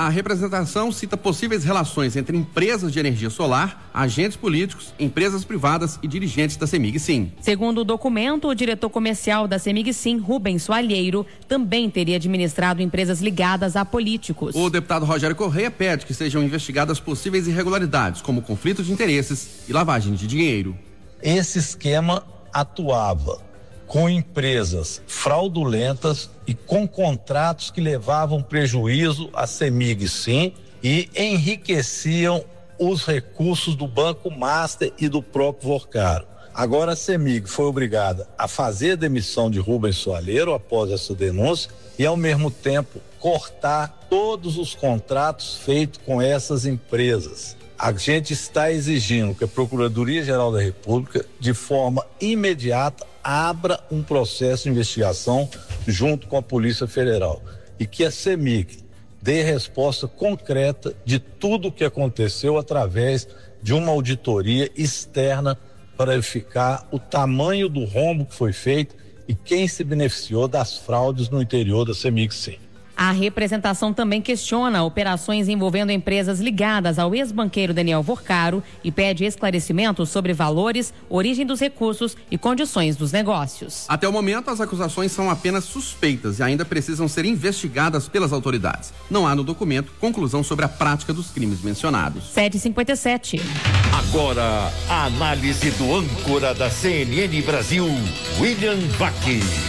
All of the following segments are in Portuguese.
A representação cita possíveis relações entre empresas de energia solar, agentes políticos, empresas privadas e dirigentes da CEMIG-SIM. Segundo o documento, o diretor comercial da CEMIG-SIM, Rubens Soalheiro, também teria administrado empresas ligadas a políticos. O deputado Rogério Correia pede que sejam investigadas possíveis irregularidades, como conflito de interesses e lavagem de dinheiro. Esse esquema atuava com empresas fraudulentas e com contratos que levavam prejuízo à CEMIG-SIM e enriqueciam os recursos do Banco Master e do próprio Vorcaro. Agora a CEMIG foi obrigada a fazer a demissão de Rubens Soalheiro após essa denúncia e, ao mesmo tempo, cortar todos os contratos feitos com essas empresas. A gente está exigindo que a Procuradoria-Geral da República, de forma imediata, abra um processo de investigação junto com a Polícia Federal e que a CEMIG dê resposta concreta de tudo o que aconteceu através de uma auditoria externa para verificar o tamanho do rombo que foi feito e quem se beneficiou das fraudes no interior da CEMIG-SIM. A representação também questiona operações envolvendo empresas ligadas ao ex-banqueiro Daniel Vorcaro e pede esclarecimentos sobre valores, origem dos recursos e condições dos negócios. Até o momento, as acusações são apenas suspeitas e ainda precisam ser investigadas pelas autoridades. Não há no documento conclusão sobre a prática dos crimes mencionados. 7h57. Agora, a análise do âncora da CNN Brasil, William Vac.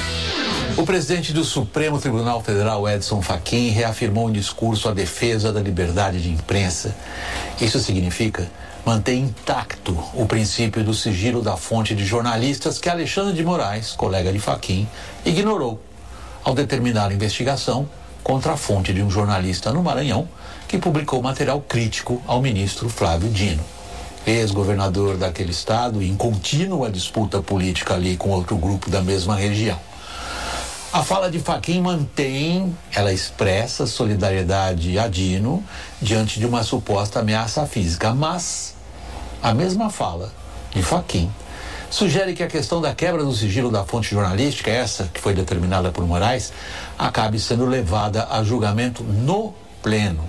O presidente do Supremo Tribunal Federal, Edson Fachin, reafirmou em discurso a defesa da liberdade de imprensa. Isso significa manter intacto o princípio do sigilo da fonte de jornalistas que Alexandre de Moraes, colega de Fachin, ignorou ao determinar a investigação contra a fonte de um jornalista no Maranhão que publicou material crítico ao ministro Flávio Dino, ex-governador daquele estado, e em contínua disputa política ali com outro grupo da mesma região. A fala de Fachin ela expressa solidariedade a Dino diante de uma suposta ameaça física, mas a mesma fala de Fachin sugere que a questão da quebra do sigilo da fonte jornalística, essa que foi determinada por Moraes, acabe sendo levada a julgamento no pleno.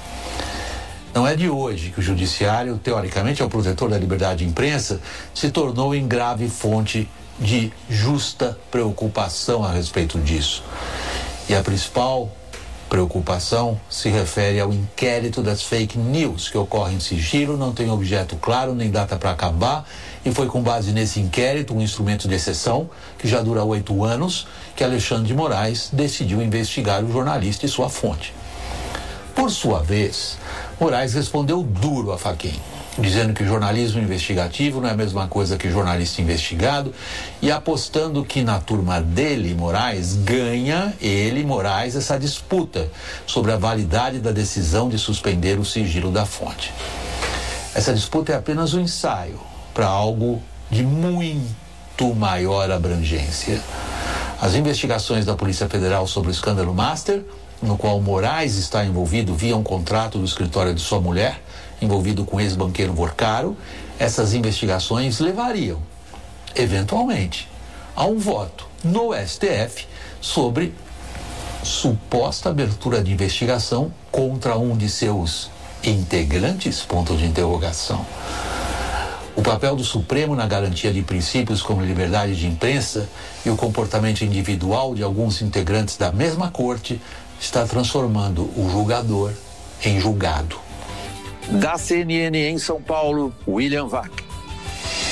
Não é de hoje que o judiciário, teoricamente é o protetor da liberdade de imprensa, se tornou em grave fonte de justa preocupação a respeito disso. E a principal preocupação se refere ao inquérito das fake news, que ocorre em sigilo, não tem objeto claro, nem data para acabar, e foi com base nesse inquérito, um instrumento de exceção, que já dura 8 anos, que Alexandre de Moraes decidiu investigar o jornalista e sua fonte. Por sua vez, Moraes respondeu duro a Fachin, dizendo que o jornalismo investigativo não é a mesma coisa que jornalista investigado, e apostando que na turma dele, Moraes, ganha ele, Moraes, essa disputa sobre a validade da decisão de suspender o sigilo da fonte. Essa disputa é apenas um ensaio para algo de muito maior abrangência. As investigações da Polícia Federal sobre o escândalo Master, no qual Moraes está envolvido via um contrato do escritório de sua mulher, envolvido com o ex-banqueiro Vorcaro, essas investigações levariam, eventualmente, a um voto no STF sobre suposta abertura de investigação contra um de seus integrantes, ponto de interrogação. O papel do Supremo na garantia de princípios como liberdade de imprensa e o comportamento individual de alguns integrantes da mesma corte está transformando o julgador em julgado. Da CNN em São Paulo, William Vac.